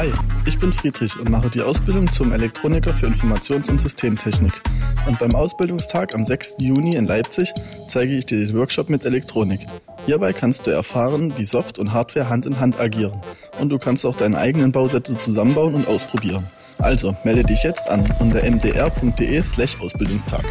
Hi, ich bin Friedrich und mache die Ausbildung zum Elektroniker für Informations- und Systemtechnik. Und beim Ausbildungstag am 6. Juni in Leipzig zeige ich dir den Workshop mit Elektronik. Hierbei kannst du erfahren, wie Soft und Hardware Hand in Hand agieren. Und du kannst auch deine eigenen Bausätze zusammenbauen und ausprobieren. Also melde dich jetzt an unter mdr.de/Ausbildungstag.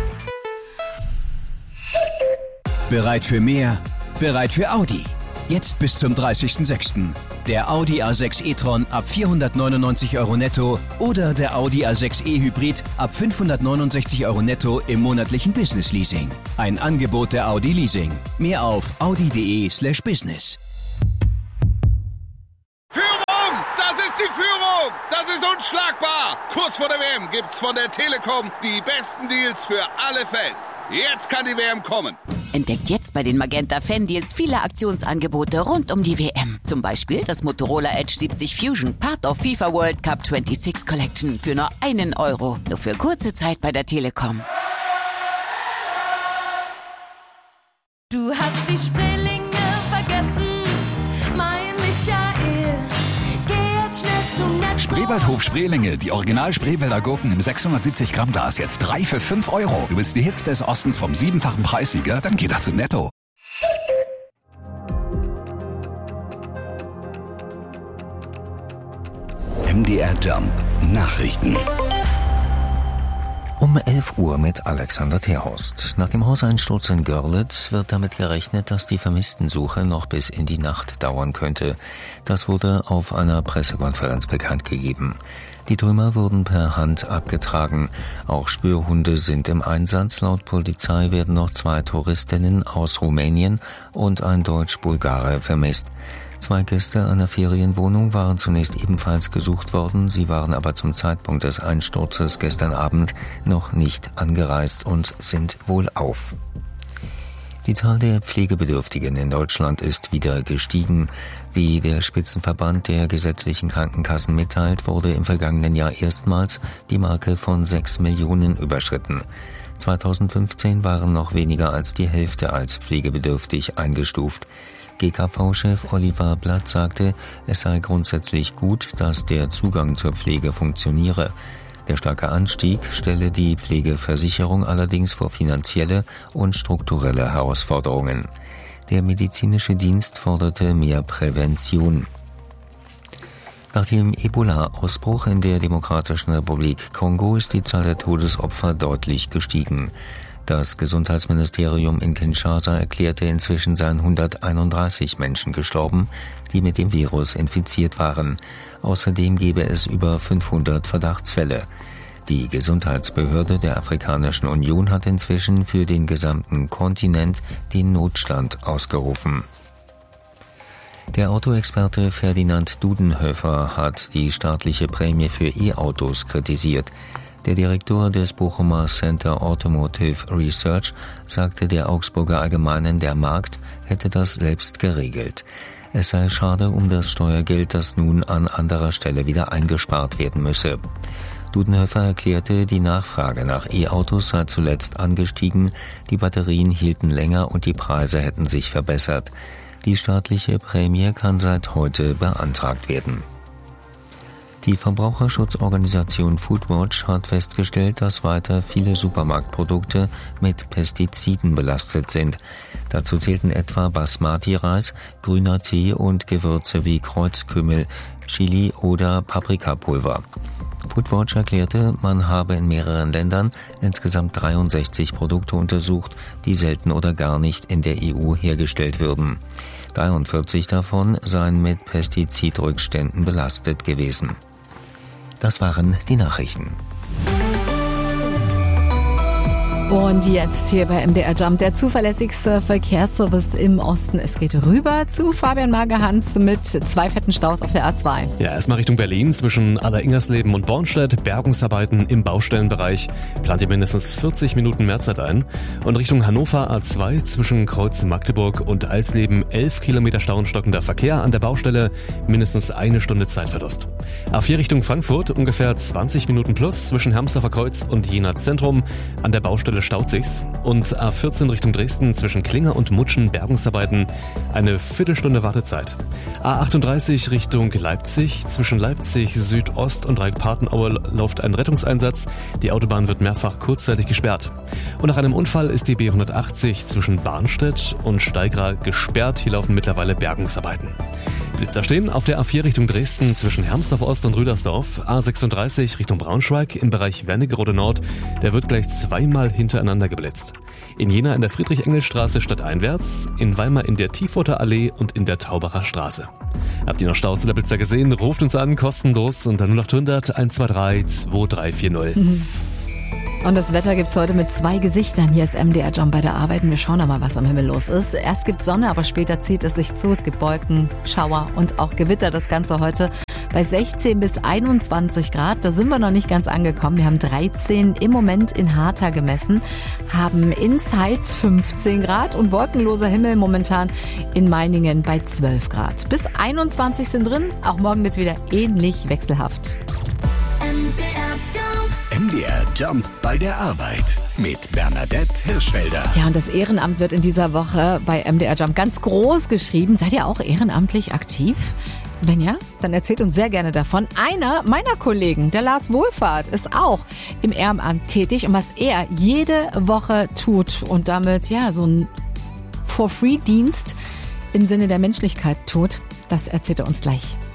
Bereit für mehr? Bereit für Audi. Jetzt bis zum 30.06. Der Audi A6 e-tron ab 499 € netto oder der Audi A6 e-Hybrid ab 569 € netto im monatlichen Business Leasing. Ein Angebot der Audi Leasing. Mehr auf audi.de/business. Führung! Das ist die Führung! Das ist unschlagbar! Kurz vor der WM gibt's von der Telekom die besten Deals für alle Fans. Jetzt kann die WM kommen. Entdeckt jetzt bei den Magenta Fan Deals viele Aktionsangebote rund um die WM. Zum Beispiel das Motorola Edge 70 Fusion, Part of FIFA World Cup 26 Collection für nur €1. Nur für kurze Zeit bei der Telekom. Du hast die Spreelinge vergessen, mein Michael. Geh jetzt schnell zum Netto. Spreewaldhof Spreelinge, die Original Spreewälder Gurken im 670 Gramm Glas, jetzt 3 für €5. Du willst die Hits des Ostens vom 7-fachen Preissieger? Dann geh doch zu Netto. MDR Jump Nachrichten. Um 11 Uhr mit Alexander Terhorst. Nach dem Hauseinsturz in Görlitz wird damit gerechnet, dass die Vermisstensuche noch bis in die Nacht dauern könnte. Das wurde auf einer Pressekonferenz bekannt gegeben. Die Trümmer wurden per Hand abgetragen. Auch Spürhunde sind im Einsatz. Laut Polizei werden noch 2 Touristinnen aus Rumänien und ein Deutsch-Bulgare vermisst. 2 Gäste einer Ferienwohnung waren zunächst ebenfalls gesucht worden. Sie waren aber zum Zeitpunkt des Einsturzes gestern Abend noch nicht angereist und sind wohlauf. Die Zahl der Pflegebedürftigen in Deutschland ist wieder gestiegen. Wie der Spitzenverband der gesetzlichen Krankenkassen mitteilt, wurde im vergangenen Jahr erstmals die Marke von 6 Millionen überschritten. 2015 waren noch weniger als die Hälfte als pflegebedürftig eingestuft. GKV-Chef Oliver Blatt sagte, es sei grundsätzlich gut, dass der Zugang zur Pflege funktioniere. Der starke Anstieg stelle die Pflegeversicherung allerdings vor finanzielle und strukturelle Herausforderungen. Der medizinische Dienst forderte mehr Prävention. Nach dem Ebola-Ausbruch in der Demokratischen Republik Kongo ist die Zahl der Todesopfer deutlich gestiegen. Das Gesundheitsministerium in Kinshasa erklärte, inzwischen seien 131 Menschen gestorben, die mit dem Virus infiziert waren. Außerdem gebe es über 500 Verdachtsfälle. Die Gesundheitsbehörde der Afrikanischen Union hat inzwischen für den gesamten Kontinent den Notstand ausgerufen. Der Autoexperte Ferdinand Dudenhöfer hat die staatliche Prämie für E-Autos kritisiert. Der Direktor des Bochumer Center Automotive Research sagte der Augsburger Allgemeinen, der Markt hätte das selbst geregelt. Es sei schade um das Steuergeld, das nun an anderer Stelle wieder eingespart werden müsse. Dudenhöfer erklärte, die Nachfrage nach E-Autos sei zuletzt angestiegen, die Batterien hielten länger und die Preise hätten sich verbessert. Die staatliche Prämie kann seit heute beantragt werden. Die Verbraucherschutzorganisation Foodwatch hat festgestellt, dass weiter viele Supermarktprodukte mit Pestiziden belastet sind. Dazu zählten etwa Basmati-Reis, grüner Tee und Gewürze wie Kreuzkümmel, Chili oder Paprikapulver. Foodwatch erklärte, man habe in mehreren Ländern insgesamt 63 Produkte untersucht, die selten oder gar nicht in der EU hergestellt würden. 43 davon seien mit Pestizidrückständen belastet gewesen. Das waren die Nachrichten. Und jetzt hier bei MDR Jump, der zuverlässigste Verkehrsservice im Osten. Es geht rüber zu Fabian Magerhans mit 2 fetten Staus auf der A2. Ja, erstmal Richtung Berlin zwischen Aller-Ingersleben und Bornstedt. Bergungsarbeiten im Baustellenbereich. Plant ihr mindestens 40 Minuten mehr Zeit ein. Und Richtung Hannover A2 zwischen Kreuz Magdeburg und Alsleben 11 Kilometer Stau und stockender Verkehr an der Baustelle. Mindestens 1 Stunde Zeitverlust. A4 Richtung Frankfurt ungefähr 20 Minuten plus zwischen Hermsdorfer Kreuz und Jena Zentrum. An der Baustelle Stelle staut sich's. Und A14 Richtung Dresden zwischen Klinger und Mutschen Bergungsarbeiten, eine Viertelstunde Wartezeit. A38 Richtung Leipzig, zwischen Leipzig Südost und Reik-Partenaue läuft ein Rettungseinsatz. Die Autobahn wird mehrfach kurzzeitig gesperrt. Und nach einem Unfall ist die B180 zwischen Barnstedt und Steigra gesperrt. Hier laufen mittlerweile Bergungsarbeiten. Blitzer stehen auf der A4 Richtung Dresden zwischen Hermsdorf Ost und Rüdersdorf. A36 Richtung Braunschweig im Bereich Wernigerode Nord. Der wird gleich zweimal hintereinander geblitzt. In Jena in der Friedrich-Engels-Straße stadteinwärts, in Weimar in der Tiefurter Allee und in der Taubacher Straße. Habt ihr noch Staus oder Blitzer gesehen? Ruft uns an, kostenlos unter 0800 123 2340. Und das Wetter gibt's heute mit 2 Gesichtern. Hier ist MDR Jump bei der Arbeit und wir schauen mal, was am Himmel los ist. Erst gibt's Sonne, aber später zieht es sich zu. Es gibt Wolken, Schauer und auch Gewitter. Das Ganze heute bei 16 bis 21 Grad. Da sind wir noch nicht ganz angekommen. Wir haben 13 im Moment in Harta gemessen, haben in Zeitz 15 Grad und wolkenloser Himmel momentan in Meiningen bei 12 Grad. Bis 21 sind drin. Auch morgen wird's wieder ähnlich wechselhaft. MDR Jump bei der Arbeit mit Bernadette Hirschfelder. Ja, und das Ehrenamt wird in dieser Woche bei MDR Jump ganz groß geschrieben. Seid ihr auch ehrenamtlich aktiv? Wenn ja, dann erzählt uns sehr gerne davon. Einer meiner Kollegen, der Lars Wohlfahrt, ist auch im Ehrenamt tätig. Und was er jede Woche tut und damit ja so ein For-Free-Dienst im Sinne der Menschlichkeit tut, das erzählt er uns gleich.